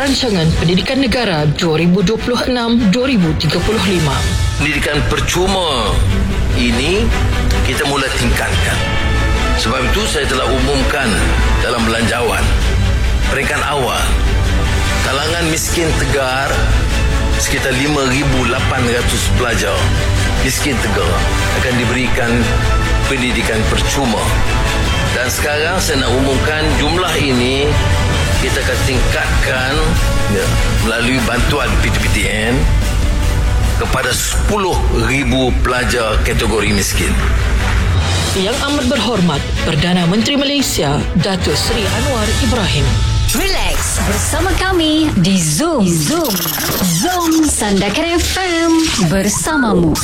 Rancangan Pendidikan Negara 2026-2035. Pendidikan percuma ini kita mula tingkatkan. Sebab itu saya telah umumkan dalam belanjawan peringkat awal, kalangan miskin Tegar sekitar 5,800 pelajar miskin Tegar akan diberikan pendidikan percuma. Dan sekarang saya nak umumkan jumlah ini kita akan tingkatkan melalui bantuan PTPTN kepada 10,000 pelajar kategori miskin. Yang amat berhormat Perdana Menteri Malaysia Datuk Seri Anwar Ibrahim. Relax bersama kami di Zoom Sandakan FM bersamamu.